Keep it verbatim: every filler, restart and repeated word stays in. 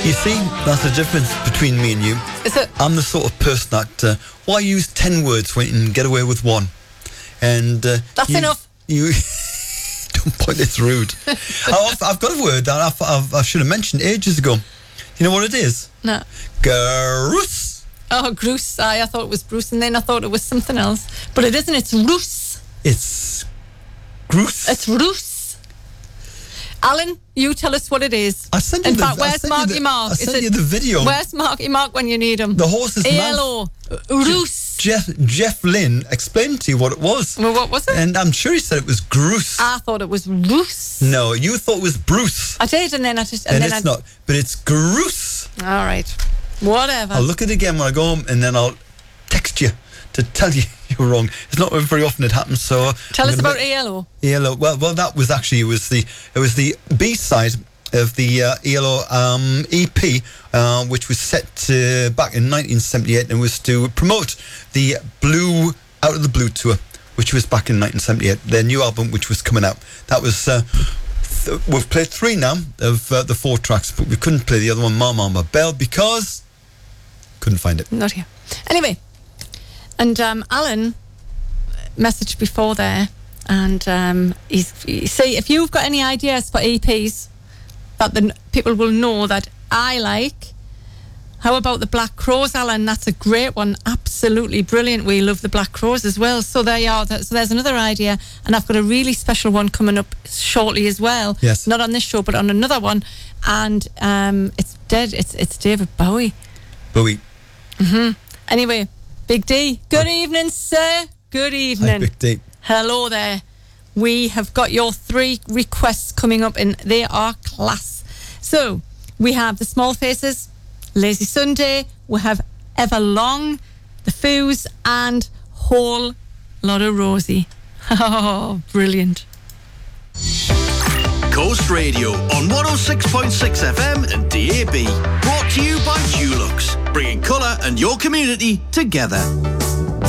You see, that's the difference between me and you. Is it? I'm the sort of person that, uh, why use ten words when you can get away with one? And uh, That's you, enough. You don't point, it's rude. I've, I've got a word that I've, I've, I should have mentioned ages ago. You know what it is? No. Groose. Oh, Groose. I, I thought it was Bruce, and then I thought it was something else. But it isn't. It's Roos. It's Groose. It's Roos. Alan, you tell us what it is. I sent you In the, fact, I where's sent you Marky the, Mark? I Is sent it, you the video. Where's Marky Mark when you need him? The horse's A mouth. L O. Roos. Jeff Jeff Lynn explained to you what it was. Well, what was it? And I'm sure he said it was Groose. I thought it was Roos. No, you thought it was Bruce. I did, and then I just... And, And then it's I, not. But it's Groose. All right. Whatever. I'll look at it again when I go home, and then I'll text you to tell you you're wrong. It's not very often it happens, so... Tell I'm us gonna about make- A L O. E L O. Well, well, that was actually, it was the it was the B side of the uh, E L O um, E P, uh, which was set uh, back in nineteen seventy-eight, and was to promote the Blue Out of the Blue tour, which was back in nineteen seventy-eight. Their new album, which was coming out. That was uh, th- we've played three now of uh, the four tracks, but we couldn't play the other one, Mama Mama Bell, because couldn't find it. Not here. Anyway, and um, Alan messaged before there, and um, he's, he say if you've got any ideas for E Ps that the n- people will know that I like. How about the Black Crows, Alan? That's a great one. Absolutely brilliant. We love the Black Crows as well. So there you are. So there's another idea, and I've got a really special one coming up shortly as well. Yes. Not on this show, but on another one. And um, it's dead. It's it's David Bowie. Bowie. Anyway, Big D. Good evening, sir. Good Hi, evening. Big D. Hello there. We have got your three requests coming up, and they are class. So we have the Small Faces, Lazy Sunday, we have Everlong, the Foos, and Whole Lotta Rosie. Oh, brilliant. Coast Radio on one oh six point six F M and D A B. Brought to you by Dulux, bringing colour and your community together.